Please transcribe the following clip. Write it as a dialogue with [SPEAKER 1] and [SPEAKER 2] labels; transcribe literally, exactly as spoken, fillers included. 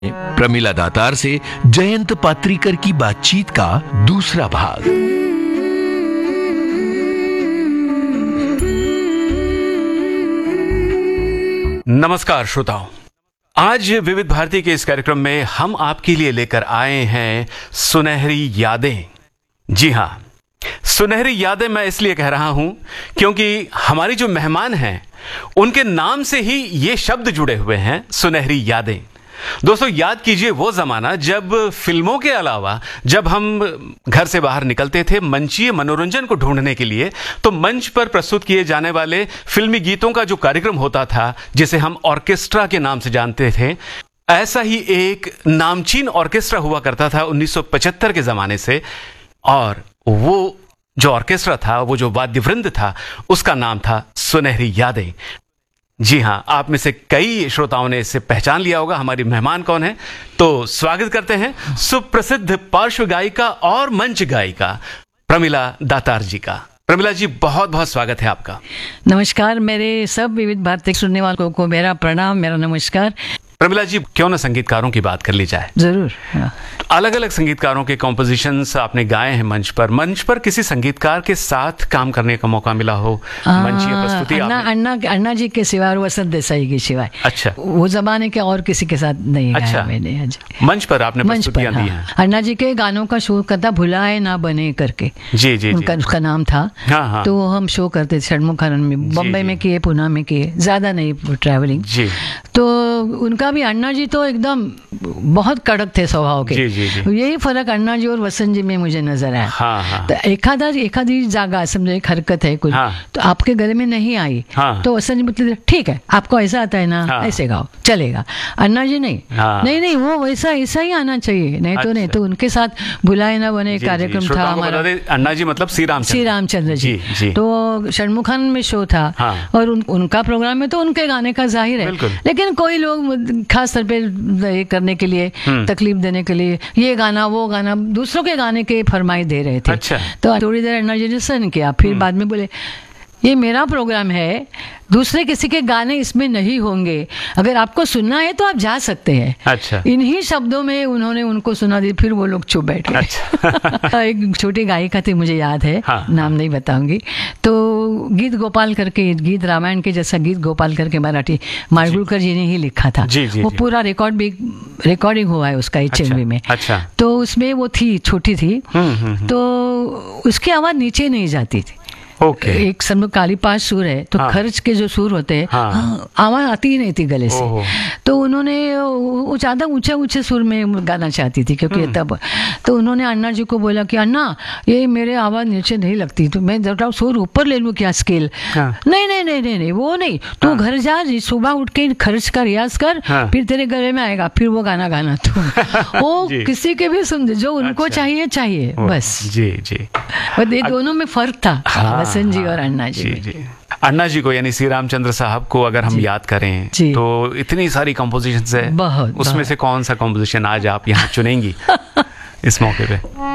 [SPEAKER 1] प्रमिला दातार से जयंत पात्रीकर की बातचीत का दूसरा भाग।
[SPEAKER 2] नमस्कार श्रोताओं, आज विविध भारती के इस कार्यक्रम में हम आपके लिए लेकर आए हैं सुनहरी यादें। जी हां, सुनहरी यादें मैं इसलिए कह रहा हूं क्योंकि हमारी जो मेहमान हैं उनके नाम से ही ये शब्द जुड़े हुए हैं, सुनहरी यादें। दोस्तों, याद कीजिए वो जमाना जब फिल्मों के अलावा जब हम घर से बाहर निकलते थे मंचीय मनोरंजन को ढूंढने के लिए, तो मंच पर प्रस्तुत किए जाने वाले फिल्मी गीतों का जो कार्यक्रम होता था, जिसे हम ऑर्केस्ट्रा के नाम से जानते थे, ऐसा ही एक नामचीन ऑर्केस्ट्रा हुआ करता था उन्नीस सौ पचहत्तर के जमाने से। और वो जो ऑर्केस्ट्रा था, वो जो वाद्यवृंद था, उसका नाम था सुनहरी यादें। जी हां, आप में से कई श्रोताओं ने इसे पहचान लिया होगा। हमारी मेहमान कौन है, तो स्वागत करते हैं सुप्रसिद्ध पार्श्व गायिका और मंच गायिका प्रमिला दातार जी का। प्रमिला जी, बहुत बहुत स्वागत है आपका।
[SPEAKER 3] नमस्कार, मेरे सब विविध भारती सुनने वालों को मेरा प्रणाम, मेरा नमस्कार।
[SPEAKER 2] प्रमिला जी, क्यों ना संगीतकारों की बात कर ली जाए।
[SPEAKER 3] जरूर।
[SPEAKER 2] अलग अलग संगीतकारों के कॉम्पोजिशंस आपने गाए हैं मंच पर। मंच पर किसी संगीतकार के साथ काम करने का मौका मिला हो, मंचीय प्रस्तुति?
[SPEAKER 3] अन्ना अन्ना अन्ना जी के सिवाय और वसंत देसाई के सिवाय।
[SPEAKER 2] अच्छा।
[SPEAKER 3] वो जमाने के और किसी के साथ नहीं गाया।
[SPEAKER 2] अच्छा।
[SPEAKER 3] मैंने
[SPEAKER 2] मंच पर आपने प्रस्तुतियां दी हैं।
[SPEAKER 3] अन्ना जी के गानों का शो करता भुलाए ना बने करके।
[SPEAKER 2] जी जी,
[SPEAKER 3] उनका उसका नाम था।
[SPEAKER 2] हाँ हाँ।
[SPEAKER 3] तो हम शो करते थे षणमुखानंद में, बम्बई में किए, पुणे में किए, ज्यादा नहीं ट्रैवलिंग।
[SPEAKER 2] जी।
[SPEAKER 3] तो उनका भी, अन्ना जी तो एकदम बहुत कड़क थे स्वभाव के।
[SPEAKER 2] जी जी जी।
[SPEAKER 3] यही फर्क अन्ना जी और वसंत जी में मुझे नजर आया।
[SPEAKER 2] हाँ हाँ।
[SPEAKER 3] तो एखादा एखादी जागा समझो, एक हरकत है कुछ,
[SPEAKER 2] हाँ।
[SPEAKER 3] तो आपके गले में नहीं आई।
[SPEAKER 2] हाँ।
[SPEAKER 3] तो वसंत जी बोलते ठीक है, आपको ऐसा आता है ना,
[SPEAKER 2] हाँ।
[SPEAKER 3] ऐसे गाओ, चलेगा। अन्ना जी नहीं।
[SPEAKER 2] हाँ।
[SPEAKER 3] नहीं नहीं, वो वैसा ऐसा ही आना चाहिए, नहीं तो नहीं।
[SPEAKER 2] अच्छा।
[SPEAKER 3] तो उनके साथ भुलाए ना बने
[SPEAKER 2] जी,
[SPEAKER 3] कार्यक्रम
[SPEAKER 2] जी,
[SPEAKER 3] था हमारा।
[SPEAKER 2] अन्ना जी मतलब श्री रामचंद्र
[SPEAKER 3] श्री रामचंद्र जी,
[SPEAKER 2] जी, जी।
[SPEAKER 3] तो षणमुखानंद में शो था।
[SPEAKER 2] हाँ।
[SPEAKER 3] और उन, उनका प्रोग्राम में तो उनके गाने का जाहिर है,
[SPEAKER 2] बिल्कुल।
[SPEAKER 3] लेकिन कोई लोग खास तौर पे ये करने के लिए, तकलीफ देने के लिए, ये गाना वो गाना, दूसरों के गाने के फरमाई दे रहे थे।
[SPEAKER 2] अच्छा।
[SPEAKER 3] तो थोड़ी देर अन्ना जी ने सुन किया, फिर बाद में बोले ये मेरा प्रोग्राम है, दूसरे किसी के गाने इसमें नहीं होंगे, अगर आपको सुनना है तो आप जा सकते हैं।
[SPEAKER 2] अच्छा।
[SPEAKER 3] इन्हीं शब्दों में उन्होंने उनको सुना दी, फिर वो लोग चुप बैठ गए।
[SPEAKER 2] अच्छा।
[SPEAKER 3] एक छोटी गायिका थी, मुझे याद है।
[SPEAKER 2] हाँ,
[SPEAKER 3] नाम
[SPEAKER 2] हाँ।
[SPEAKER 3] नहीं बताऊंगी। तो गीत गोपाल करके, गीत रामायण के जैसा गीत गोपाल करके मराठी माडगुळकर जी ने ही लिखा था।
[SPEAKER 2] जी, जी,
[SPEAKER 3] वो
[SPEAKER 2] जी।
[SPEAKER 3] पूरा रिकॉर्ड भी रिकॉर्डिंग हुआ है उसका एच एम वी में।
[SPEAKER 2] अच्छा।
[SPEAKER 3] तो उसमें वो थी, छोटी थी,
[SPEAKER 2] हम्म, हम्म,
[SPEAKER 3] तो उसकी आवाज नीचे नहीं जाती थी।
[SPEAKER 2] ओके।
[SPEAKER 3] एक समझो काली पांच सुर है, तो
[SPEAKER 2] हाँ।
[SPEAKER 3] खर्च के जो सुर होते हैं,
[SPEAKER 2] हाँ।
[SPEAKER 3] हाँ, आवाज आती ही नहीं थी गले से।
[SPEAKER 2] ओहो।
[SPEAKER 3] तो उन्होंने वो ज्यादा ऊंचे ऊंचे सुर में गाना चाहती थी, क्योंकि तब तो उन्होंने अन्ना जी को बोला कि अन्ना, ये मेरे आवाज नीचे नहीं लगती, तो मैं जरा सुर ऊपर ले लूं क्या, स्केल?
[SPEAKER 2] हाँ।
[SPEAKER 3] नहीं नहीं नहीं नहीं नहीं, वो नहीं, तू
[SPEAKER 2] हाँ।
[SPEAKER 3] घर जा, सुबह उठ के खर्च का रियाज कर,
[SPEAKER 2] हाँ।
[SPEAKER 3] फिर तेरे गले में आएगा, फिर वो गाना गाना तू। वो
[SPEAKER 2] जी।
[SPEAKER 3] किसी के भी सुन, जो उनको
[SPEAKER 2] अच्छा।
[SPEAKER 3] चाहिए चाहिए
[SPEAKER 2] ओ,
[SPEAKER 3] बस।
[SPEAKER 2] जी जी।
[SPEAKER 3] और ये दोनों में फर्क था,
[SPEAKER 2] हाँ,
[SPEAKER 3] वसंत जी
[SPEAKER 2] हाँ,
[SPEAKER 3] और अन्ना जी
[SPEAKER 2] जी
[SPEAKER 3] में।
[SPEAKER 2] जी। अन्ना जी को, यानी श्री रामचंद्र साहब को अगर हम याद करें,
[SPEAKER 3] जी।
[SPEAKER 2] तो इतनी सारी कंपोजिशंस है,
[SPEAKER 3] बहुत,
[SPEAKER 2] उसमें
[SPEAKER 3] बहुत।
[SPEAKER 2] से कौन सा कंपोजिशन आज आप यहाँ चुनेंगी इस मौके पे?